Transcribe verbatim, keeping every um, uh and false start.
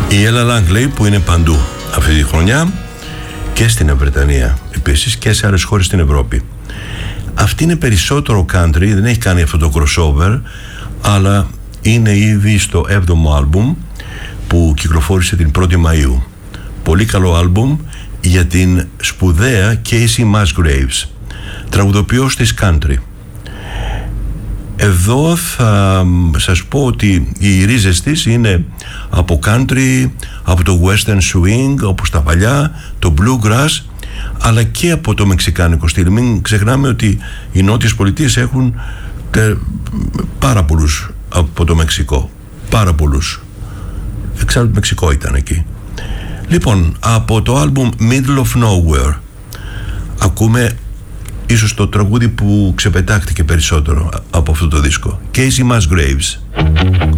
Η Ella Langley που είναι παντού αυτή τη χρονιά και στην Βρετανία επίσης και σε άλλες χώρες στην Ευρώπη. Αυτή είναι περισσότερο country, δεν έχει κάνει αυτό το crossover, αλλά είναι ήδη στο έβδομο άλμπουμ που κυκλοφόρησε την πρώτη Μαΐου. Πολύ καλό άλμπουμ για την σπουδαία Casey Musgraves, τραγουδοποιός της country. Εδώ θα σας πω ότι οι ρίζες της είναι από country, από το western swing, όπως τα παλιά, το bluegrass, αλλά και από το μεξικάνικο στυλ. Μην ξεχνάμε ότι οι Νότιες Πολιτείες έχουν τε, πάρα πολλούς από το Μεξικό. Πάρα πολλούς. Εξάλλου το Μεξικό ήταν εκεί. Λοιπόν, από το άλμπουμ Middle of Nowhere ακούμε ίσως το τραγούδι που ξεπετάχτηκε περισσότερο από αυτό το δίσκο. Casey Musgraves.